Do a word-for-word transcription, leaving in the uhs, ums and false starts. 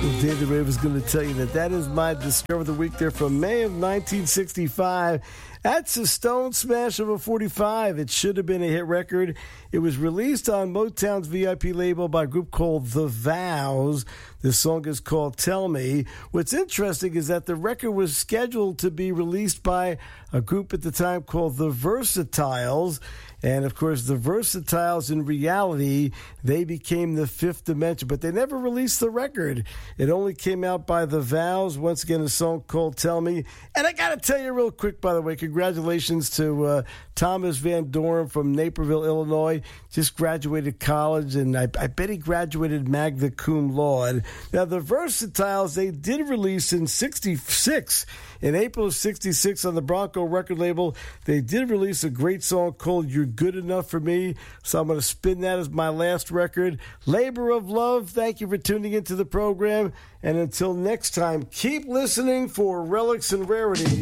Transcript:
David Ray was going to tell you that that is my Discover of the Week there from May of nineteen sixty-five. That's a stone smash of a forty-five. It should have been a hit record. It was released on Motown's V I P label by a group called The Vows. This song is called Tell Me. What's interesting is that the record was scheduled to be released by a group at the time called The Versatiles. And, of course, the Versatiles, in reality, they became the Fifth Dimension, but they never released the record. It only came out by The Vows, once again, a song called Tell Me. And I got to tell you real quick, by the way, congratulations to uh, Thomas Van Doren from Naperville, Illinois. Just graduated college, and I, I bet he graduated magna cum laude. Now, the Versatiles, they did release in sixty-six. In April of sixty-six on the Bronco record label, they did release a great song called You're Good Enough for Me. So I'm going to spin that as my last record. Labor of Love, thank you for tuning into the program. And until next time, keep listening for Relics and Rarities.